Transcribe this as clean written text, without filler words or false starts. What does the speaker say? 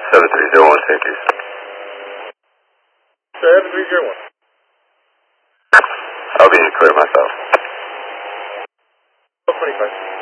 7301, safeties. 7301. I'll be clear myself. 25.